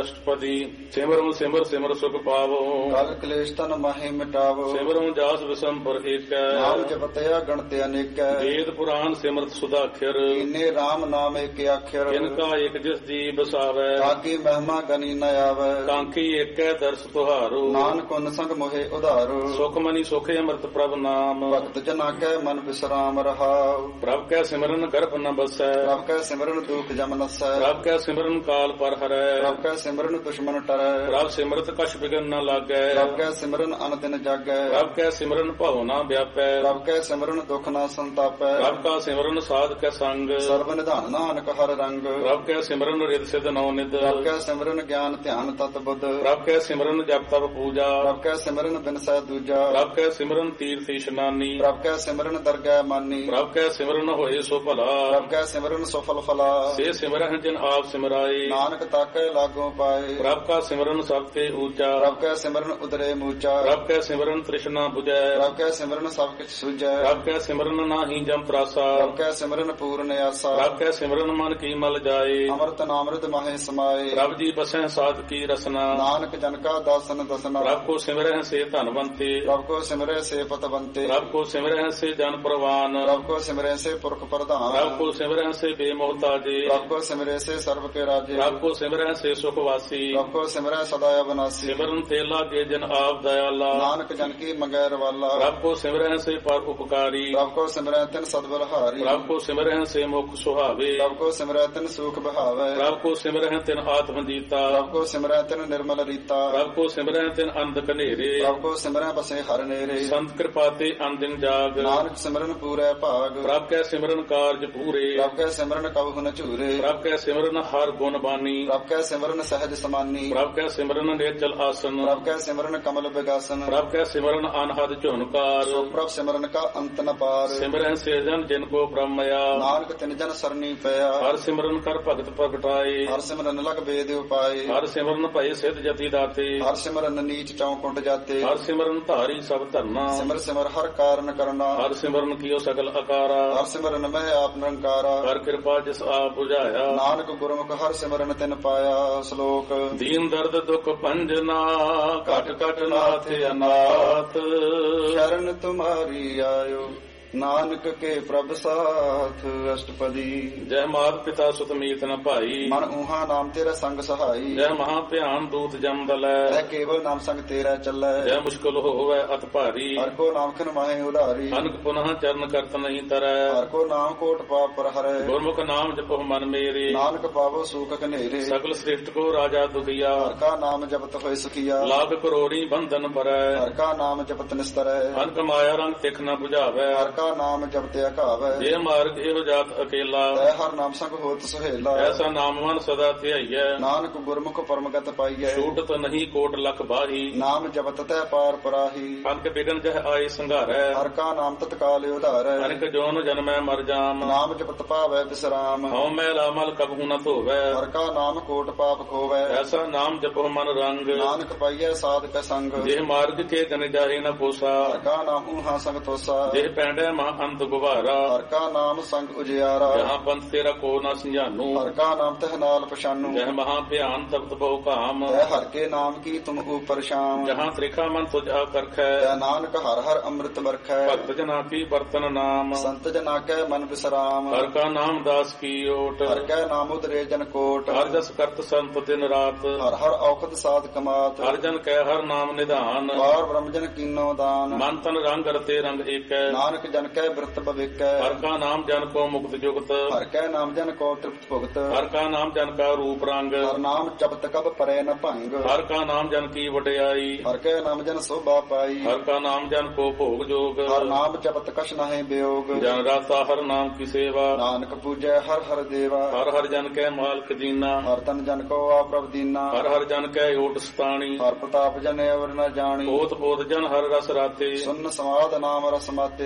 ਅਸ਼ਟਪਦੀ। ਸਿਮਰੋ ਸਿਮਰ ਸਿਮਰ ਸੁਖ ਪਾਵੋ, ਕਲ ਕਲੇਸ਼ ਤਨ ਮਾਹੇ ਮਿਟਾਵੋ। ਸਿਮਰੋ ਜਾਸ ਵਿਸੰਪਰ ਏਕੈ, ਨਾਮ ਜਪਤਿਆ ਗਣਤ ਅਨੇਕੈ। ਵੇਦ ਪੁਰਾਨ ਸਿਮਰਤ ਸੁਦਾਖਿਰ, ਕੀਨੇ ਰਾਮ ਨਾਮ ਏਕ ਆਖਿਰ। ਕਿਨਕਾ ਇਕ ਜਿਸ ਜੀ ਬਸਾਵੈ, ਤਾਕੀ ਮਹਿਮਾ ਗਨੀ ਨ ਆਵੈ। ਕਾਂਕੀ ਏਕੈ ਦਰਸ ਤੁਹਾਰੋ, ਨਾਨਕ ਉਨ ਸੰਗ ਮੋਹਿ ਉਧਾਰੋ। ਸੁਖ ਮਨੀ ਸੁਖ ਅੰਮ੍ਰਿਤ ਪ੍ਰਭ ਨਾਮ, ਭਗਤ ਜਨਾ ਕੈ ਮਨ ਵਿਸਰਾਮ ਰਹਾਉ। ਪ੍ਰਭ ਕੈ ਸਿਮਰਨ ਗਰਭ ਨ ਬਸੈ, ਪ੍ਰਭ ਕੈ ਸਿਮਰਨ ਦੁਖ ਜਮ ਨਸੈ। ਪ੍ਰਭ ਕੈ ਸਿਮਰਨ ਕਾਲ ਪਰ ਹਰੈ, ਪ੍ਰਭ ਕੈ ਸਿਮਰਨ ਦੁਸ਼ਮਨ ਟਰੈ। ਪ੍ਰਭ ਸਿਮਰਤ ਕਛ ਬਿਗਨ ਨ ਲਾਗੈ, ਪ੍ਰਭ ਕੈ ਸਿਮਰਨ ਅਨ ਦਿਨ ਜਾਗੈ। ਪ੍ਰਭ ਕੈ ਸਿਮਰਨ ਭਉ ਨ ਵਿਆਪੈ, ਪ੍ਰਭ ਕੈ ਸਿਮਰਨ ਦੁਖ ਨ ਸੰਤਾਪੈ। ਪ੍ਰਭ ਕਾ ਸਿਮਰਨ ਸਾਧ ਕੈ ਸੰਗ, ਸਰਬ ਨਿਧਾਨ ਨਾਨਕ ਹਰ ਰੰਗ। ਪ੍ਰਭ ਕੈ ਸਿਮਰਨ ਰਿਦ ਸਿਧ ਨਉ ਨਿਧ, ਪ੍ਰਭ ਕੈ ਸਿਮਰਨ ਗਿਆਨ ਧਿਆਨ ਤਤ ਬੁੱਧ। ਪ੍ਰਭ ਕੈ ਸਿਮਰਨ ਜਪ ਤਪ ਪੂਜਾ, ਪ੍ਰਭ ਕੈ ਸਿਮਰਨ ਬਿਨਸੈ ਦੂਜਾ। ਪ੍ਰਭ ਕੈ ਸਿਮਰਨ ਤੀਰਥ ਇਸ਼ਨਾਨੀ, ਪ੍ਰਭ ਕੈ ਸਿਮਰਨ ਦਰਗਹਿ ਮਾਨੀ। ਪ੍ਰਭ ਕੈ ਸਿਮਰਨ ਹੋਏ ਸੋ ਭਲਾ, ਪ੍ਰਭ ਕੈ ਸਿਮਰਨ ਸਫਲ ਫਲਾ। ਸੇ ਸਿਮਰਨ ਜਿਨ ਆਪ ਸਿਮਰਾਏ, ਨਾਨਕ ਤਾਕੈ ਲਾਗੋ ਪਾਏ। ਪ੍ਰਭ ਕਾ ਸਿਮਰਨ ਸਭ ਤੇ ਊਚਾ, ਪ੍ਰਭ ਕੈ ਸਿਮਰਨ ਉਦਰੇ ਮੂਚਾ। ਪ੍ਰਭ ਕੈ ਸਿਮਰਨ ਤ੍ਰਿਸ਼ਨਾ 부ਜੈ, ਪ੍ਰਭ ਕੈ ਸਿਮਰਨ ਸਭ ਕਿਛ ਸੁਝੈ। ਪ੍ਰਭ ਕੈ ਸਿਮਰਨ ਨਾਹੀ ਜਮ ਤਰਾਸਾ, ਪ੍ਰਭ ਕੈ ਸਿਮਰਨ ਪੂਰਨ ਆਸਾ। ਪ੍ਰਭ ਕੈ ਸਿਮਰਨ ਮਨ ਕੀ ਮਲ ਜਾਏ, ਅੰਮ੍ਰਿਤ ਨਾਮ੍ਰਿਤ ਮਾਹੇ ਸਮਾਏ। ਪ੍ਰਭ ਜੀ ਬਸੈ ਸਾਧ ਕੀ ਰਸਨਾ, ਨਾਨਕ ਜਨ ਕਾ ਦਾਸਨ ਦਸਨਾ। ਪ੍ਰਭ ਕੋ ਸਿਮਰਹਿ ਸੇ ਧਨਵੰਤੇ, ਪ੍ਰਭ ਕੋ ਸਿਮਰੈ ਸੇ ਪਤਵੰਤੇ। ਪ੍ਰਭ ਕੋ ਸਿਮਰਹਿ ਸੇ ਜਨ ਪ੍ਰਵਾਨ, ਪ੍ਰਭ ਕੋ ਸਿਮਰੈ ਸੇ ਪੁਰਖ ਪ੍ਰਧਾਨ। ਪ੍ਰਭ ਕੋ ਸਿਮਰਹਿ ਸੇ ਬੇਮੋਹਤਾਜੇ, ਪ੍ਰਭ ਕੋ ਸਿਮਰੈ ਸੇ ਸਰਬ ਕੇ ਰਾਜੇ। ਪ੍ਰਭ ਕੋ ਸਿਮਰਹਿ ਸੇ ਸੁਖ ਵਾਸੀ, ਪ੍ਰਭ ਕੋ ਸਿਮਰੈ ਸਦਾ ਅਬਨਾਸੀ। ਸਿਮਰਨ ਤੇ ਲਾਗੇ ਜਨ ਆਪ ਦਇਆਲਾ, ਨਾਨਕ ਜਨ ਕੀ ਮੰਗੈ ਰਵਾਲਾ। ਪ੍ਰਭ ਕੋ ਸਿਮਰਹਿ ਸੇ ਪਰ ਉਪਕਾਰੀ, ਪ੍ਰਭ ਕੋ ਸਿਮਰੈ ਤਿਨ ਸਦਬਲਹਾਰੀ। ਪ੍ਰਭ ਕੋ ਸਿਮਰਹਿ ਸੇ ਮੁਖ ਸੁਹਾਵੇ, ਪ੍ਰਭ ਕੋ ਸਿਮਰੈ ਤਿਨ ਸੂਖ ਬਹਾਵੈ। ਪ੍ਰਭ ਕੋ ਸਿਮਰਹਿ ਤਿਨ ਆਤਮ ਜੀਤਾ, ਪ੍ਰਭ ਕੋ ਸਿਮਰੈ ਤਿਨ ਨਿਰਮਲ ਰੀਤਾ। ਪ੍ਰਭ ਕੋ ਸਿਮਰਹਿ ਤਿਨ ਅੰਧ ਕਨੇਰੇ, ਪ੍ਰਭ ਕੋ ਸਿਮਰੈ ਬਸੇ ਹਰ ਨੇਰੇ। ਸੰਤ ਕਿਰਪਾ ਤੇ ਅੰਦਿਨ ਜਾਗ, ਨਾਨਕ ਸਿਮਰਨ ਪੂਰੈ ਭਾਗ। ਪ੍ਰਭ ਕੈ ਸਿਮਰਨ ਕਾਰਜ ਪੂਰੇ, ਪ੍ਰਭ ਕੈ ਸਿਮਰਨ ਕਬਹੁ ਨ ਝੂਰੇ। ਪ੍ਰਭ ਕੈ ਸਿਮਰਨ ਹਰ ਗੁਣ ਬਾਨੀ, ਪ੍ਰਭ ਕੈ ਸਿਮਰਨ ਸਹਿਜ ਸਮਾਨੀ। ਪ੍ਰਭ ਕੈ ਸਿਮਰਨ ਨਿਰਜਲ ਆਸਨ, ਪ੍ਰਭ ਕੈ ਸਿਮਰਨ ਕਮਲ ਬਿਗਾਸਨ। ਪ੍ਰਭ ਕੈ ਸਿਮਰਨ ਅਨਹਦ ਝੁਨਕਾਰ, ਸੋ ਪ੍ਰਭ ਸਿਮਰਨ ਕਾ ਅੰਤ ਨ ਪਾਰ। ਸਿਮਰਨ ਸਿਰਜਨ ਜਿਨ ਕੋ ਬ੍ਰਹਮਇਆ, ਨਾਨਕ ਤਿਨ ਜਨ ਸਰਨੀ ਪਿਆ। ਹਰ ਸਿਮਰਨ ਕਰ ਭਗਤ ਪ੍ਰਗਟਾਏ, ਹਰ ਸਿਮਰਨ ਲਗ ਬੇਦ ਉਪਾਏ। ਹਰ ਸਿਮਰਨ ਭਏ ਸਿਧ ਜਤੀ ਦਾਤੇ, ਹਰ ਸਿਮਰਨ ਨੀਚ ਚੌਕੁੰਟ ਜਾਤੇ। ਹਰ ਸਿਮਰਨ ਧਾਰੀ ਸਭ ਧਰਨਾ, ਸਿਮਰ ਸਿਮਰ ਹਰ ਕਾਰਨ ਕਰਨਾ। ਹਰ ਸਿਮਰਨ ਕੀਓ ਸਗਲ ਅਕਾਰਾ, ਹਰ ਸਿਮਰਨ ਮੈਂ ਆਪ ਨਿਰੰਕਾਰਾ। ਹਰ ਕਿਰਪਾ ਜਿਸ ਆਪ ਬੁਝਾਇਆ, ਨਾਨਕ ਗੁਰਮੁਖ ਹਰ ਸਿਮਰਨ ਤਿਨ ਪਾਇਆ। ਸ਼ਲੋਕ ਦੀਨ ਦਰਦ ਦੁਖ ਭੰਜਨਾ, ਘਟ ਘਟ ਨਾਥ ਅਨਾਥ। ਸ਼ਰਨ ਤੁਮਾਰੀ ਆਇਓ, ਨਾਨਕ ਕੇ ਪ੍ਰਭ ਸਾਥ। ਅਸ਼ਟਪਦੀ। ਜੈ ਮਾਤ ਪਿਤਾ ਸੁਤ ਮੀਤ ਨ ਭਾਈ, ਮਨ ਊਹਾ ਨਾਮ ਤੇਰਾ ਸੰਗ ਸਹਾਈ। ਜੈ ਮਹਾ ਭਿਆਨ ਦੂਤ ਜਮ ਦਲੈ, ਐ ਕੇਵਲ ਨਾਮ ਸੰਗ ਤੇਰਾ ਚੱਲੈ। ਜੈ ਮੁਸ਼ਕਲ ਹੋਵੈ ਅਤ ਭਾਰੀ, ਹਰ ਕੋ ਨਾਮ ਖਿਨ ਮਾਹੇ ਉਧਾਰੀ। ਅਨਕ ਪੁਨః ਚਰਨ ਕਰਤ ਨਹੀਂ ਤਰੈ, ਹਰ ਕੋ ਨਾਮ ਕੋਟ ਪਾਪ ਪਰ ਹਰੈ। ਗੁਰਮੁਖ ਨਾਮ ਜਪੋ ਮਨ ਮੇਰੇ, ਨਾਨਕ ਪਾਵੋ ਸੂਖ ਘਨੇਰੇ। ਸਗਲ ਸ੍ਰਿਸ਼ਟ ਕੋ ਰਾਜਾ ਦੁਖੀਆ, ਹਰ ਕਾ ਨਾਮ ਜਪਤ ਹੋਏ ਸੁਖੀਆ। ਲਾਭ ਕਰੋੜੀ ਬੰਧਨ ਭਰੈ, ਹਰ ਕਾ ਨਾਮ ਜਪਤ ਨਿਸਤਰੈ। ਅਨਕ ਮਾਇਆ ਰੰਗ ਤਿਖ ਨ 부ਝਾਵੈ, ਹਰ ਕਾ ਨਾਮ ਜਪਤ ਅਕਾਵੈ। ਜੇ ਮਾਰਗ ਇਹੋ ਜਾਤ ਅਕੇਲਾ, ਤੈ ਹਰ ਨਾਮ ਸੰਗ ਹੋਤ ਸੁਹੇਲਾ। ਐਸਾ ਨਾਮ ਮਨ ਸਦਾ ਧਿਆਈਐ, ਨਾਨਕ ਗੁਰਮੁਖ ਪਰਮਗਤ ਪਾਈਐ। ਛੂਟਤ ਨਹੀਂ ਕੋਟ ਲਖ ਬਾਹੀ, ਨਾਮ ਜਪਤ ਤੈ ਪਾਰ ਪਰਾਹੀ। ਅਨਕ ਬਿਗਨ ਜਹ ਆਏ ਸੰਘਾਰੈ, ਹਰ ਕਾ ਨਾਮ ਤਤਕਾਲ ਉਧਾਰੈ। ਅਨਕ ਜੋਨ ਜਨਮੈ ਮਰ ਜਾਮ, ਨਾਮ ਜਪਤ ਪਾਵੈ ਵਿਸਰਾਮ। ਹਉ ਮੈਲਾ ਮਲ ਕਬਹੂ ਨ ਧੋਵੈ, ਹਰ ਕਾ ਨਾਮ ਕੋਟ ਪਾਪ ਖੋਵੈ। ਐਸਾ ਨਾਮ ਜਪੋ ਮਨ ਰੰਗ, ਨਾਨਕ ਪਾਈਐ ਸਾਧ ਕੈ ਸੰਗ। ਜੇ ਮਾਰਗ ਕੇ ਗਨ ਜਾਹੇ ਨ ਪੋਸਾ, ਹਰ ਕਾ ਨਾਮ ਊਹਾ ਸੰਗ ਤੋਸਾ। ਜੇ ਪੈਂਡੈ ਮਾ ਅੰਤ ਗੁਬਾਰਾ, ਹਰ ਕਾ ਨਾਮ ਸੰਗ ਉਜਿਆਰਾ। ਜਹਾਂ ਪੰਥ ਤੇਰਾ ਕੋ ਨ ਸੰਜਾਨੂ, ਹਰ ਕਾ ਨਾਮ ਤਹ ਨਾਲ ਪਛਾਨੂ। ਜਹ ਮਹਾ ਭਿਆਨ ਤਪਤ ਬਹੁ ਕਾਮ, ਤੈ ਹਰ ਕੇ ਨਾਮ ਕੀ ਤੁਮ ਉਪਰ ਸ਼ਾਮ। ਜਹਾਂ ਤ੍ਰਿਖਾ ਮਨ ਤੁਝ ਆਕਰਖੈ, ਤੈ ਨਾਨਕ ਹਰ ਹਰ ਅੰਮ੍ਰਿਤ ਵਰਖੈ। ਭਗਤ ਜਨਾ ਕੀ ਬਰਤਨ ਨਾਮ, ਸੰਤ ਜਨਾ ਕੈ ਮਨ ਵਿਸਰਾਮ। ਹਰ ਕਾ ਨਾਮ ਦਾਸ ਕੀ ਓਟ, ਹਰ ਕੈ ਨਾਮ ਉਦਰੇ ਜਨ ਕੋਟ। ਹਰ ਜਸ ਕਰਤ ਸੰਤ ਦਿਨ ਰਾਤ, ਹਰ ਹਰ ਔਖਦ ਸਾਧ ਕਮਾਤ। ਹਰ ਜਨ ਕੈ ਹਰ ਨਾਮ ਨਿਧਾਨ, ਵਾਰ ਬ੍ਰਹਮ ਜਨ ਕੀਨੋ ਦਾਨ। ਮਨ ਤਨ ਰੰਗ ਰਤੇ ਰੰਗ ਏਕੈ, ਨਾਨਕ ਜਨ ਕੈ ਬਿਰਤ ਭਵਿਕੈ। ਹਰ ਕਾ ਨਾਮ ਜਨ ਕੋ ਮੁਕਤ ਜੁਗਤ, ਹਰ ਕੈ ਨਾਮ ਜਨ ਕੋ ਤ੍ਰਿਪਤ ਭੁਗਤ। ਹਰ ਕਾ ਨਾਮ ਜਨ ਕਾ ਰੂਪ ਰੰਗ, ਹਰ ਨਾਮ ਜਪਤ ਕਬ ਪਰੈ ਨ ਭੰਗ। ਹਰ ਕਾ ਨਾਮ ਜਨ ਕੀ ਵਡਿਆਈ, ਹਰ ਕੈ ਨਾਮ ਜਨ ਸੋਭਾ ਪਾਈ। ਹਰ ਕਾ ਨਾਮ ਜਨ ਕੋ ਭੋਗ ਜੋਗ, ਹਰ ਨਾਮ ਜਪਤ ਕਛ ਨਾਹਿ ਬਿਯੋਗ। ਜਨ ਰਾਤਾ ਹਰ ਨਾਮ ਕੀ ਸੇਵਾ, ਨਾਨਕ ਪੂਜੈ ਹਰ ਹਰ ਦੇਵਾ। ਹਰ ਹਰ ਜਨ ਕੈ ਮਾਲਕ ਦੀਨਾ, ਹਰ ਤਨ ਜਨ ਕੋ ਆਪ੍ਰਭ ਦੀਨਾ। ਹਰ ਹਰ ਜਨ ਕੈ ਓਟ ਸਤਾਣੀ, ਹਰ ਪ੍ਰਤਾਪ ਜਨ ਅਵਰ ਨ ਜਾਣੀ। ਪੋਤ ਪੋਤ ਜਨ ਹਰ ਰਸ ਰਾਤੇ, ਸੁਨ ਸਮਾਦ ਨਾਮ ਰਸ ਮਾਤੇ। ਆਠ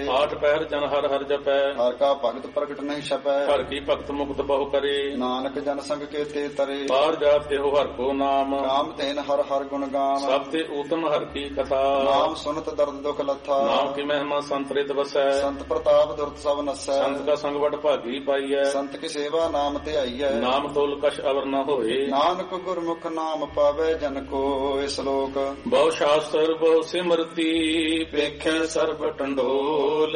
ਪਹਿਰ ਜਨ ਹਰ ਹਰ ਜਪੈ। ਹਰ ਕਾ ਭਗਤ ਪ੍ਰਗਟ ਨਹੀਂ ਛਪੈ। ਹਰ ਕੀ ਭਗਤ ਮੁਕਤ ਬਹੁ ਕਰੇ। ਨਾਨਕ ਜਨ ਸੰਗ ਕੇ ਤੇ ਤਰੇ। ਬਾਹਰ ਜਾਤ ਇਹੋ ਹਰ ਕੋ ਨਾਮ। ਨਾਮ ਤੈਨ ਹਰ ਹਰ ਗੁਣ ਗਾਮ। ਸਭ ਤੇ ਊਤਮ ਹਰ ਕੀ ਕਥਾ। ਨਾਮ ਸੁਨਤ ਦਰਦ ਦੁਖ ਲੱਥਾ। ਨਾਮ ਕੀ ਮਹਿਮਾ ਸੰਤ ਰਿਤ ਵਸੈ। ਸੰਤ ਪ੍ਰਤਾਪ ਦੁਰਤ ਸਭ ਨਸੈ। ਸੰਤ ਕਾ ਸੰਗ ਵਡ ਭਾਗੀ ਪਾਈਐ। ਸੰਤ ਕੀ ਸੇਵਾ ਨਾਮ ਤੇ ਆਈਐ। ਨਾਮ ਤੋਲ ਕਛ ਅਵਰ ਨ ਹੋਏ। ਨਾਨਕ ਗੁਰਮੁਖ ਨਾਮ ਪਾਵੇ ਜਨ ਕੋ। ਇਸ ਲੋਕ ਬਹੁ ਸ਼ਾਸਤਰ ਬਹੁ ਸਿਮਰਤੀ। ਵੇਖੈ ਸਰਬ ਟੰਡੋਲ।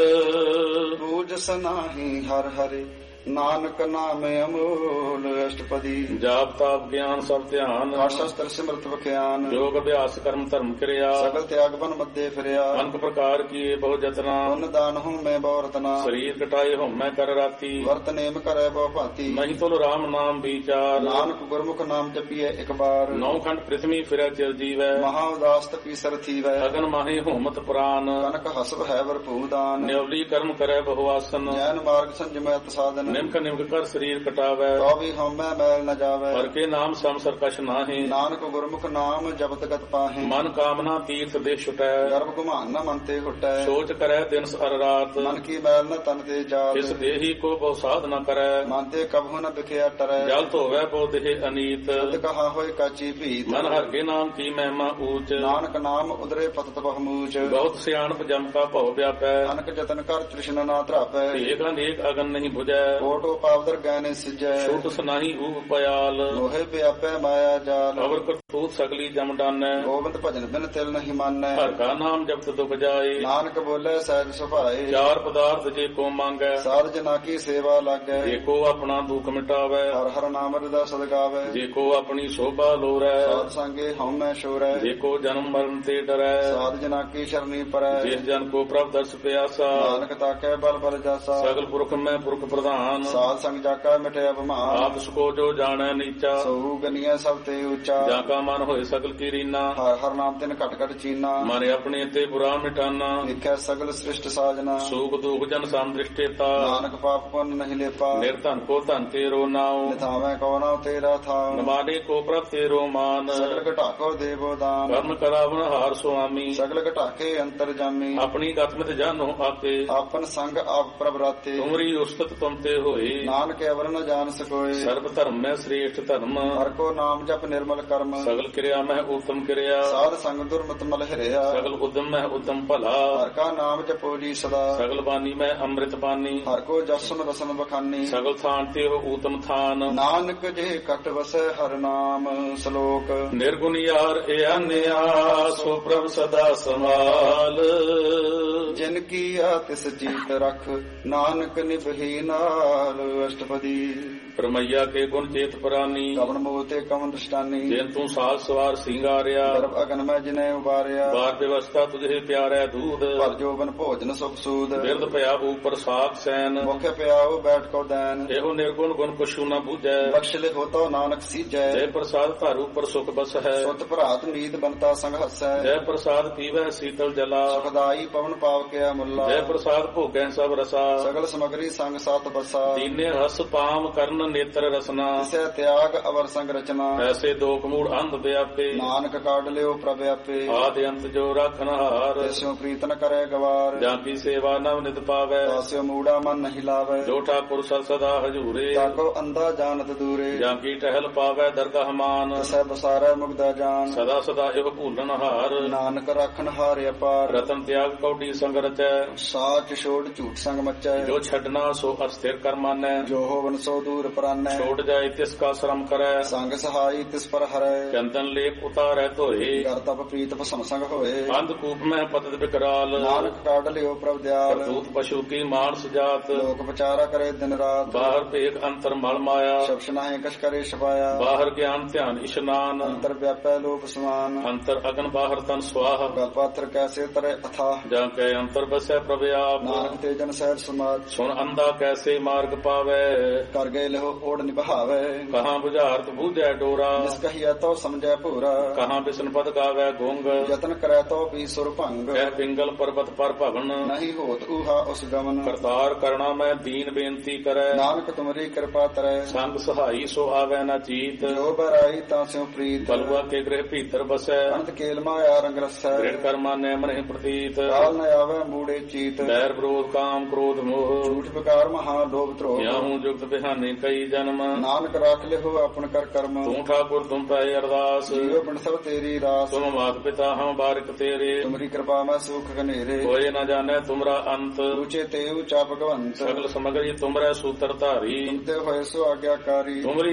ਬੂਝਸ ਨਾਹੀ ਹਰ ਹਰਿ। ਨਾਨਕ ਨਾਮ ਅਮੋਲ। ਅਸ਼ਟਪਦੀ ਜਾਪ ਤਾਪ ਗਿਆਨ ਸਭ ਧਿਆਨ। ਕਾਟ ਸ਼ਸਤਰ ਸਿਮਰਤ ਵਿਖਿਆਨ। ਯੋਗ ਅਭਿਆਸ ਕਰਮ ਧਰਮ ਕਿਰਿਆ। ਸਗਲ ਤਿਆਗ ਬਨ ਮੱਦੇ ਫਿਰਿਆ। ਅਨਕ ਪ੍ਰਕਾਰ ਕੀਏ ਬਹੁ ਜਤਨਾ। ਪੁੰਨ ਦਾਨ ਹੂੰ ਮੈਂ ਬਹੁ ਰਤਨਾ। ਸਰੀਰ ਕਟਾਏ ਹਉਮੈ ਕਰ ਰਾਤੀ। ਵਰਤ ਨੇਮ ਕਰੈ ਬਹੁ ਭਾਂਤੀ। ਨਹੀਂ ਤੁਲ ਰਾਮ ਨਾਮ ਵਿਚਾਰ। ਨਾਨਕ ਗੁਰਮੁਖ ਨਾਮ ਜਪੀਐ ਇੱਕ ਬਾਰ। ਨੌ ਖੰਡ ਪ੍ਰਿਥਵੀ ਫਿਰੈ ਚਿਰ ਜੀਵੈ। ਮਹਾ ਉਦਾਸ ਤਪੀ ਸਰਥੀਵੈ। ਅਗਨ ਮਾਹੇ ਹੋਮਤ ਪ੍ਰਾਨ। ਕਨਕ ਹਸਬ ਹੈ ਵਰਪੂ ਦਾਨ। ਨਿਵਲੀ ਕਰਮ ਕਰੈ ਬਹੁ ਆਸਨ। ਜੈਨ ਮਾਰਗ ਸੰਜਮੈ ਸਾਧਨ। ਨਿਮਕ ਨਿਮਕ ਕਰ ਸਰੀਰ ਕਟਾਵੈ। ਤੋ ਵੀ ਹਉਮੈ ਮੈਲ ਨ ਜਾਵੈ। ਹਰ ਕੇ ਨਾਮ ਸੰਸਰ ਕਛ ਨਾਹੀ। ਨਾਨਕ ਗੁਰਮੁਖ ਨਾਮ ਜਪਤ ਗਤ ਪਾਹੇ। ਮਨ ਕਾਮਨਾ ਤੀਰਥ ਦੇ ਛੁਟੈ। ਗਰਭ ਗੁਮਾਨ ਨ ਮਨ ਤੇ ਹੁਟੈ। ਸੋਚ ਕਰੈ ਦਿਨ ਸਰ ਰਾਤ। ਮਨ ਕੀ ਮੈਲ ਨ ਤਨ ਤੇ ਜਾਤ। ਇਸ ਦੇਹੀ ਕੋ ਬਹੁ ਸਾਧ ਨ ਕਰੈ। ਮਨ ਤੇ ਕਬਹੁ ਨ ਵਿਖਿਆ ਟਰੈ। ਜਲ ਧੋਵੈ ਬਹੁ ਦੇਹ ਅਨੀਤ। ਤਦ ਕਹਾ ਹੋਇ ਕਾਚੀ ਭੀਤ। ਮਨ ਹਰ ਕੇ ਨਾਮ ਕੀ ਮਹਿਮਾ ਊਚ। ਨਾਨਕ ਨਾਮ ਉਦਰੇ ਪਤਤ ਬਹੁਮੂਚ। ਬਹੁਤ ਸਿਆਣਪ ਜਮ ਕਾ ਭਉ ਵਿਆਪੈ। ਨਾਨਕ ਜਤਨ ਕਰ ਤ੍ਰਿਸ਼ਨਾ ਨਾ ਧਰਾਪੈ। ਏਕ ਅਨੇਕ ਅਗਨ ਨਹੀਂ 부ਜੈ। ਕੋਟੋ ਪਾਵਦਰ ਗੈਨੇ ਸਿਜੈ। ਛੂਟ ਸਨਾਹੀ ਊਪ ਪਿਆਲ। ਲੋਹੇ ਵਿਆਪੈ ਮਾਇਆ ਜਾਲ। ਅਵਰ ਕਰਤੂਤ ਸਗਲੀ ਜਮ ਡਾਨੈ। ਗੋਬਿੰਦ ਭਜਨ ਬਿਨ ਤਿਲ ਨਹੀਂ ਮਾਨੈ। ਹਰ ਕਾ ਨਾਮ ਜਪਤ ਦੁਖ ਜਾਏ। ਨਾਨਕ ਬੋਲੇ ਸਹਿਜ ਸੁਭਾਏ। ਚਾਰ ਪਦਾਰਥ ਜੇ ਕੋ ਮੰਗੈ। ਸਾਧ ਜਨਾ ਕੀ ਸੇਵਾ ਲਾਗੈ। ਜੇ ਕੋ ਆਪਣਾ ਦੁਖ ਮਿਟਾਵੈ। ਹਰ ਹਰ ਨਾਮ ਹਿਰਦੈ ਸਦ ਗਾਵੈ। ਜੇ ਕੋ ਆਪਣੀ ਸ਼ੋਭਾ ਲੋਰੈ। ਸਾਧ ਸੰਗੇ ਹਉਮੈ ਛੋਰੈ। ਜੇ ਕੋ ਜਨਮ ਮਰਨ ਤੇ ਡਰੈ। ਸਾਧ ਜਨਾ ਕੀ ਸ਼ਰਨੀ ਪਰੈ। ਜਿਸ ਜਨ ਕੋ ਪ੍ਰਭ ਦਰਸ ਪਿਆਸਾ। ਨਾਨਕ ਤਾਕੈ ਬਲ ਬਲ ਜਾਸਾ। ਸਗਲ ਪੁਰਖ ਮੈਂ ਪੁਰਖ ਪ੍ਰਧਾਨ। ਸਾਧ ਸੰਗ ਜਾਕਾ ਮਿਟਿਆ ਅਭਿਮਾਨ। ਆਪ ਸਕੋ ਜੋ ਜਾਣੈ ਨੀਚਾ। ਸਹੂ ਗਨੀਐ ਸਭ ਤੇ ਉੱਚਾ। ਜਾਂ ਕਾ ਮਨ ਹੋਏ ਸਗਲ ਕੀ ਰੀਨਾ। ਹਰ ਹਰ ਨਾਮ ਤਿਨ ਘਟ ਘਟ ਚੀਨਾ। ਮਨ ਆਪਣੇ ਤੇ ਬੁਰਾ ਮਿਟਾਨਾ। ਦੇਖੈ ਸਗਲ ਸ੍ਰਿਸ਼ਟ ਸਾਜਨਾ। ਸੂਖ ਦੁਖ ਜਨ ਸੰਦ੍ਰਿਸ਼ਟੇਤਾ। ਨਾਨਕ ਪਾਪ ਪੁੰਨ ਨਹੀਂ ਲੇਪਾ। ਨਿਰਧਨ ਕੋ ਧਨ ਤੇਰੋ ਨਾਉ। ਨਿਥਾਵੈ ਕੋ ਨਾਉ ਤੇਰਾ ਥਾਉ। ਨਮਾਡੇ ਕੋ ਪ੍ਰਭ ਤੇਰੋ ਮਾਨ। ਸਗਲ ਘਟਾਕੋ ਦੇਵੋ ਦਾਨ। ਕਰਮ ਕਰਾਵਨ ਹਾਰ ਸੁਆਮੀ। ਸਗਲ ਘਟਾਕੇ ਅੰਤਰ ਜਾਮੀ। ਆਪਣੀ ਗਤਮਿਤ ਜਾਨੋ ਆਪੇ। ਆਪਨ ਸੰਗ ਆਪ ਪ੍ਰਭ ਰਾਤੇ। ਤੁਮਰੀ ਉਸਤਤ ਤੁਮ ਤੇ ਹੋਏ। ਨਾਨਕ ਅਵਰ ਨ ਜਾਣ ਸਕੋਏ। ਸਰਬ ਧਰਮ ਮੈਂ ਸ੍ਰੇਸ਼ਟ ਧਰਮ। ਹਰ ਕੋ ਨਾਮ ਜਪ ਨਿਰਮਲ ਕਰਮ। ਸਗਲ ਕਿਰਿਆ ਮੈਂ ਉਤਮ ਕਿਰਿਆ। ਸਾਧ ਸੰਗ ਦੁਰਮਤ ਮਲ ਹਿਰਿਆ। ਸਗਲ ਉਦਮ ਮੈਂ ਉਦਮ ਭਲਾ। ਹਰ ਕਾ ਨਾਮ ਜਪੋ ਜੀ ਸਦਾ। ਸਗਲ ਬਾਣੀ ਮੈਂ ਅੰਮ੍ਰਿਤ ਬਾਣੀ। ਹਰ ਕੋ ਜਸਨ ਰਸਨ ਬਖਾਨੀ। ਸਗਲ ਥਾਨ ਤੇ ਹੋ ਊਤਮ ਥਾਨ। ਨਾਨਕ ਜੇ ਕਟ ਵਸੈ ਹਰ ਨਾਮ। ਸ਼ਲੋਕ ਨਿਰਗੁਣ ਯਾਰ ਏ ਅਨਿਆ ਸੋ ਪ੍ਰਭ ਸਦਾ ਸਮਾਲ। ਜਿਨ ਕੀਆ ਤਿਸ ਜੀਤ ਰਖ। ਨਾਨਕ ਨਿਭੀ ਨਾਲ। ਅਸ਼ਟਪਦੀ ਪਰਮਈਆ ਕੇ ਗੁਣ ਚੇਤ ਪ੍ਰਾਨੀ। ਕਵਨ ਮੋਹ ਤੇ ਕਵਨ ਦ੍ਰਿਸ਼ਟਾਨੀ। ਜਿਨ ਤੂੰ ਸਾਜ ਸਵਾਰ ਸਿੰਗਾਰਿਆ। ਗਰਭ ਅਗਨ ਮੈਂ ਜਿਨੇ ਉਬਾਰਿਆ। ਬਾਰ ਵਿਵਸਥਾ ਤੁਝੇ ਪਿਆਰੈ ਦੂਧ। ਭਰ ਜੋਬਨ ਭੋਜਨ ਸੁਖ ਸੂਦ। ਬਿਰਦ ਭਇਆ ਉਪਰ ਸਾਖ ਸੈਨ। ਮੁਖ ਪਿਆਉ ਬੈਠ ਕੋ ਦੈਨ। ਇਹੋ ਨਿਰਗੁਣ ਗੁਣ ਕੁਛੂ ਨ ਬੂਝੈ। ਬਖਸ਼ਲੇ ਹੋਤੋ ਨਾਨਕ ਸੀਜੈ। ਜੈ ਪ੍ਰਸਾਦ ਧਰ ਉਪਰ ਸੁਖ ਬਸ ਹੈ। ਸੁਤ ਭਰਾਤ ਨੀਤ ਬੰਤਾ ਸੰਗ ਹਸੈ। ਜੈ ਪ੍ਰਸਾਦ ਪੀਵੈ ਸੀਤਲ ਜਲਾ। ਸੁਖਦਾਈ ਪਵਨ ਪਾਵ ਕਿਆ ਮੁੱਲਾ। ਜੈ ਪ੍ਰਸਾਦ ਭੋਗੈ ਸਭ ਰਸਾ। ਸਗਲ ਸਮਗਰੀ ਸੰਗ ਸਤ ਬਸਾ। ਦੀਨੇ ਹਸ ਪਾਮ ਕਰਨ ਨੇਤਰ ਰਸਨਾ। ਤਿਸੈ ਤਿਆਗ ਅਵਰ ਸੰਗ ਰਚਨਾ। ਐਸੇ ਦੋਖ ਮੂੜ ਅੰਧ ਵਿਆਪੇ। ਨਾਨਕ ਕਾਢ ਲਿਓ ਪ੍ਰਭ ਆਪੇ। ਆਦ ਅੰਤ ਜੋ ਰੱਖਨ ਹਾਰ। ਤਿਸਿਓ ਪ੍ਰੀਤ ਨ ਕਰੇ ਗਵਾਰ। ਜਾਂ ਕੀ ਸੇਵਾ ਨਵ ਨਿਤ ਪਾਵੈ। ਤਾਸਿਓ ਮੂੜਾ ਮਨ ਨਹੀਂ ਲਾਵੈ। ਜੋ ਠਾਕੁਰ ਸਦ ਸਦਾ ਹਜੂਰੇ। ਤਾਕੋ ਅੰਧਾ ਜਾਣਤ ਦੂਰੇ। ਜਾਂ ਕੀ ਟਹਿਲ ਪਾਵੈ ਦਰਗਾਹ ਮਾਨ। ਤਿਸੈ ਬਸਾਰੈ ਮੁਗਦਾ ਜਾਨ। ਸਦਾ ਸਦਾ ਇਹੋ ਭੂਲਣ ਹਾਰ। ਨਾਨਕ ਰਾਖਨ ਹਾਰ ਅਪਾਰ। ਰਤਨ ਤਿਆਗ ਕੌਡੀ ਸੰਗ ਰਚੈ। ਸਾਚ ਛੋੜ ਝੂਠ ਸੰਗ ਮਚੈ। ਜੋ ਛੱਡਣਾ ਸੋ ਅਸਥਿਰ ਕਰ ਮਾਨੈ। ਜੋ ਹੋਵਨ ਸੋ ਦੂਰ ਪਰਾਨੈ। ਛੋੜ ਜਾਏ ਤਿਸ ਕਾ ਸ਼ਰਮ ਕਰੈ। ਸੰਗ ਸਹਾਈ ਤਿਸ ਪਰ ਹਰੈ। ਚੰਦਨ ਲੇਪ ਉਤਾਰੈ ਧੋਏ। ਕਰ ਤਪ ਪ੍ਰੀਤ ਭਸਮ ਸੰਗ ਹੋਏ। ਅੰਧ ਕੂਪ ਮੈਂ ਪਤਿਤ ਬਿਕਰਾਲ। ਨਾਨਕ ਕਾਢ ਲਿਓ ਪ੍ਰਭ ਦਿਆਲ। ਕਰਤੂਤ ਪਸ਼ੂ ਕੀ ਮਾਨਸ ਜਾਤ। ਲੋਕ ਵਿਚਾਰਾ ਕਰੇ ਦਿਨ ਰਾਤ। ਬਾਹਰ ਭੇਖ ਅੰਤਰ ਮਲ ਮਾਇਆ। ਸ਼ਬਦ ਨਾਹੀ ਕਛ ਕਰੇ ਛਪਾਇਆ। ਬਾਹਰ ਗਿਆਨ ਧਿਆਨ ਇਸ਼ਨਾਨ। ਅੰਤਰ ਵਿਆਪੈ ਲੋਕ ਸਮਾਨ। ਅੰਤਰ ਅਗਨ ਬਾਹਰ ਤਨ ਸਵਾਹ। ਗਲ ਪਾਤਰ ਕੈਸੇ ਤਰੇ ਅਥਾ। ਜਾਂ ਕੈ ਅੰਤਰ ਬਸੈ ਪ੍ਰਭ ਆਪ। ਨਾਨਕ ਤੇ ਜਨ ਸਹਿਜ ਸਮਾਜ। ਸੁਣ ਅੰਧਾ ਕੈਸੇ ਮਾਰਗ ਪਾਵੇ। ਕਰ ਗਏ ਲਹੋ ਓੜ ਨਿਭਾਵੇ। ਕਹਾਂ ਬੁਝਾਰਤ ਬੂਝੈ ਡੋਰਾ, ਜਿਸ ਕਹੀਐ ਤੋ ਸਮਝੈ ਭੂਰਾ। ਕਹਾਂ ਬਿਸ਼ਨ ਪਦ ਗਾਵੇ ਗੁੰਗ, ਯਤਨ ਕਰੈ ਤੋ ਵੀ ਸੁਰ ਭੰਗ। ਕਹਿ ਪਿੰਗਲ ਪਰਬਤ ਪਰ ਭਵਨ, ਨਹੀਂ ਹੋਤ ਊਹਾ ਉਸ ਗਮਨ। ਕਰਤਾਰ ਕਰਣਾ ਮੈਂ ਦੀਨ ਬੇਨਤੀ ਕਰੈ, ਨਾਨਕ ਤੁਮਰੀ ਕਿਰਪਾ ਤਰੈ। ਸੰਗ ਸਹਾਈ ਸੋ ਆਵੈ ਨਾ ਚੀਤ, ਜੋ ਬਰਾਈ ਤਾਂ ਸਿਉ ਪ੍ਰੀਤ। ਬਲਵਾ ਕੇ ਗ੍ਰਹਿ ਭੀਤਰ ਬਸੈ, ਅੰਤ ਕੇਲ ਮਾਇਆ ਰੰਗ ਰਸੈ। ਗ੍ਰਹਿ ਕਰਮਾ ਨੈ ਮਨਿ ਪ੍ਰਤੀਤ, ਕਾਲ ਨ ਆਵੈ ਮੂੜੇ ਚੀਤ। ਬੈਰ ਵਿਰੋਧ ਕਾਮ ਕ੍ਰੋਧ ਮੋਹ, ਝੂਠ ਵਿਕਾਰ ਮਹਾ ਲੋਭ ਧਰੋਹ। ਯਾਹੂ ਜੁਗਤ ਬਿਹਾਨੇ ਕਈ ਜਨਮ, ਨਾਨਕ ਰਾਖ ਲਿਹੋ ਆਪਨ ਕਰ ਕਰਮ। ਤੂੰ ਠਾਕੁਰ ਤੁਮ ਪੈ ਅਰਦਾਸ, ਜੀਵ ਬਿਨ ਸਭ ਤੇਰੀ ਰਾਸ। ਤੁਮ ਮਾਤ ਪਿਤਾ ਹਮ ਬਾਰਿਕ ਤੇਰੇ, ਤੁਮਰੀ ਕਿਰਪਾ ਮੈਂ ਸੁਖ ਘਨੇਰੇ। ਹੋਏ ਨ ਜਾਣੈ ਤੁਮਰਾ ਅੰਤ, ਉੱਚੇ ਤੇ ਉੱਚਾ ਭਗਵੰਤ। ਸਗਲ ਸਮਗਰੀ ਤੁਮਰੈ ਸੂਤਰ ਧਾਰੀ, ਤੁਮ ਤੇ ਹੋਏ ਸੋ ਆਗਿਆਕਾਰੀ। ਤੁਮਰੀ